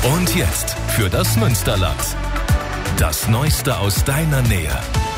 Und jetzt für das Münsterland. Das Neueste aus deiner Nähe.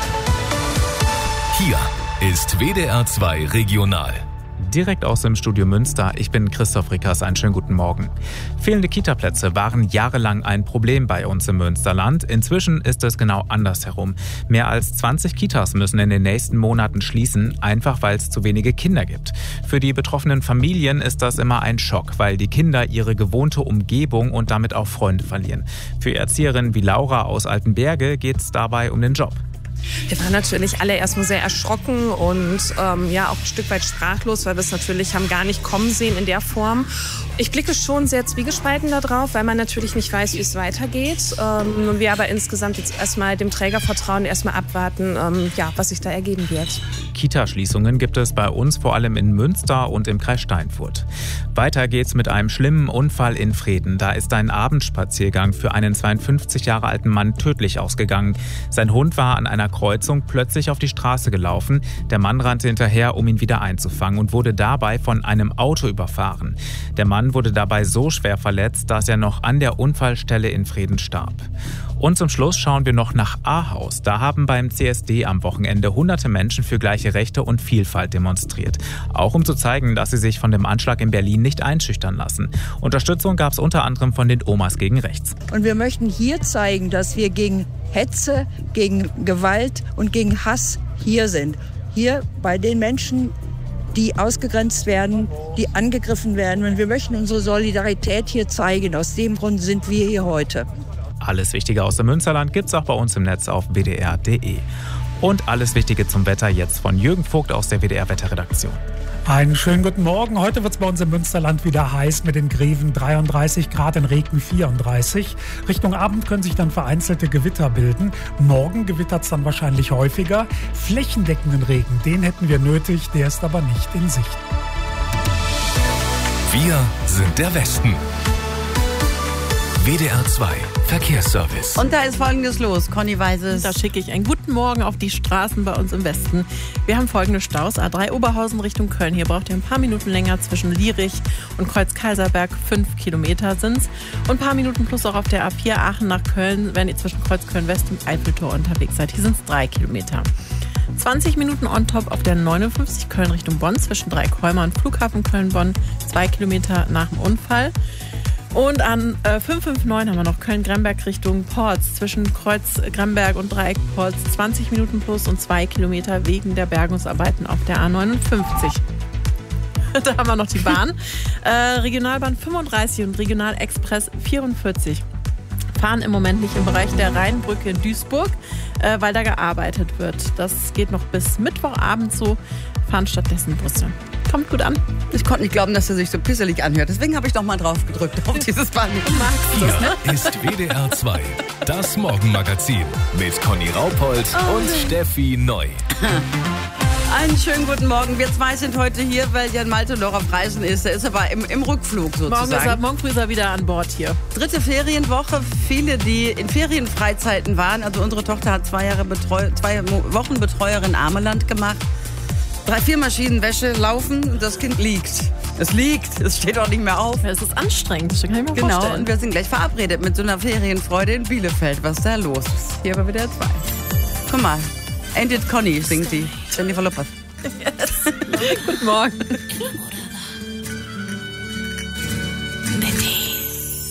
Hier ist WDR 2 Regional. Direkt aus dem Studio Münster. Ich bin Christoph Rickers. Einen schönen guten Morgen. Fehlende Kita-Plätze waren jahrelang ein Problem bei uns im Münsterland. Inzwischen ist es genau andersherum. Mehr als 20 Kitas müssen in den nächsten Monaten schließen, einfach weil es zu wenige Kinder gibt. Für die betroffenen Familien ist das immer ein Schock, weil die Kinder ihre gewohnte Umgebung und damit auch Freunde verlieren. Für Erzieherinnen wie Laura aus Altenberge geht es dabei um den Job. Wir waren natürlich alle erstmal sehr erschrocken und auch ein Stück weit sprachlos, weil wir es natürlich haben gar nicht kommen sehen in der Form. Ich blicke schon sehr zwiegespalten darauf, weil man natürlich nicht weiß, wie es weitergeht. Wir aber insgesamt jetzt erstmal dem Träger vertrauen, erstmal abwarten, was sich da ergeben wird. Kita-Schließungen gibt es bei uns vor allem in Münster und im Kreis Steinfurt. Weiter geht's mit einem schlimmen Unfall in Vreden. Da ist ein Abendspaziergang für einen 52 Jahre alten Mann tödlich ausgegangen. Sein Hund war an einer Kreuzung plötzlich auf die Straße gelaufen. Der Mann rannte hinterher, um ihn wieder einzufangen und wurde dabei von einem Auto überfahren. Der Mann wurde dabei so schwer verletzt, dass er noch an der Unfallstelle in Vreden starb. Und zum Schluss schauen wir noch nach Ahaus. Da haben beim CSD am Wochenende hunderte Menschen für gleiche Rechte und Vielfalt demonstriert. Auch um zu zeigen, dass sie sich von dem Anschlag in Berlin nicht einschüchtern lassen. Unterstützung gab es unter anderem von den Omas gegen Rechts. Und wir möchten hier zeigen, dass wir gegen Hetze, gegen Gewalt und gegen Hass hier sind. Hier bei den Menschen, die ausgegrenzt werden, die angegriffen werden. Und wir möchten unsere Solidarität hier zeigen. Aus dem Grund sind wir hier heute. Alles Wichtige aus dem Münsterland gibt's auch bei uns im Netz auf wdr.de. Und alles Wichtige zum Wetter jetzt von Jürgen Vogt aus der WDR-Wetterredaktion. Einen schönen guten Morgen. Heute wird es bei uns im Münsterland wieder heiß mit den Greven 33 Grad, in Regen 34. Richtung Abend können sich dann vereinzelte Gewitter bilden. Morgen gewittert es dann wahrscheinlich häufiger. Flächendeckenden Regen, den hätten wir nötig, der ist aber nicht in Sicht. Wir sind der Westen. WDR 2 Verkehrsservice. Und da ist Folgendes los. Conny weiß es. Da schicke ich einen guten Morgen auf die Straßen bei uns im Westen. Wir haben folgende Staus. A3 Oberhausen Richtung Köln. Hier braucht ihr ein paar Minuten länger zwischen Lierich und Kreuz-Kaiserberg. 5 Kilometer sind's. Und ein paar Minuten plus auch auf der A4 Aachen nach Köln, wenn ihr zwischen Kreuz Köln-West und Eiffeltor unterwegs seid. Hier sind's 3 Kilometer. 20 Minuten on top auf der 59 Köln Richtung Bonn zwischen Dreieckholmer und Flughafen Köln-Bonn. 2 Kilometer nach dem Unfall. Und an 559 haben wir noch Köln-Gremberg Richtung Porz. Zwischen Kreuz Gremberg und Dreieck Porz 20 Minuten plus und 2 Kilometer wegen der Bergungsarbeiten auf der A59. Da haben wir noch die Bahn. Regionalbahn 35 und Regionalexpress 44 fahren im Moment nicht im Bereich der Rheinbrücke in Duisburg, weil da gearbeitet wird. Das geht noch bis Mittwochabend so, fahren stattdessen Busse. Kommt gut an. Ich konnte nicht glauben, dass er sich so pisselig anhört. Deswegen habe ich noch mal drauf gedrückt auf dieses Band. Hier ist WDR 2, das Morgenmagazin mit Conny Raupold und Steffi Neu. Einen schönen guten Morgen. Wir zwei sind heute hier, weil Jan Malte noch auf Reisen ist. Er ist aber im Rückflug sozusagen. Morgen früh ist er wieder an Bord hier. 3. Ferienwoche. Viele, die in Ferienfreizeiten waren. Also unsere Tochter hat 2 Wochen Betreuerin Ameland gemacht. 3-4 Maschinen Wäsche laufen und das Kind liegt. Es liegt, es steht auch nicht mehr auf. Ja, es ist anstrengend, das kann ich mir vorstellen. Genau, und wir sind gleich verabredet mit so einer Ferienfreude in Bielefeld. Was da los ist. Hier bei WDR 2. Guck mal, Ain't It Conny singt sie. Jennifer Lopez. Yes. Guten Morgen.